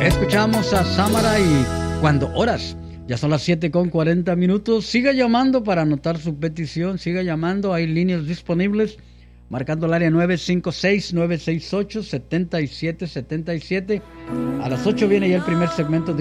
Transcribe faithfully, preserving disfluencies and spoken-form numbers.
Escuchamos a Samara y Cuando Oras. Ya son las siete con cuarenta minutos. Siga llamando para anotar su petición. Siga llamando. Hay líneas disponibles. Marcando el área nueve cinco seis, nueve seis ocho, siete siete siete siete. A las ocho viene ya el primer segmento de